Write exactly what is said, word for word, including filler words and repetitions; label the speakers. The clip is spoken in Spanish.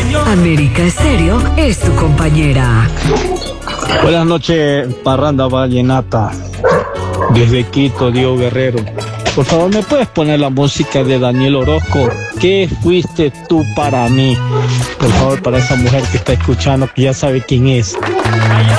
Speaker 1: América Estéreo es tu compañera.
Speaker 2: Buenas noches, Parranda Vallenata. Desde Quito, Diego Guerrero. Por favor, ¿me puedes poner la música de Daniel Orozco? ¿Qué fuiste tú para mí? Por favor, para esa mujer que está escuchando, que ya sabe quién es.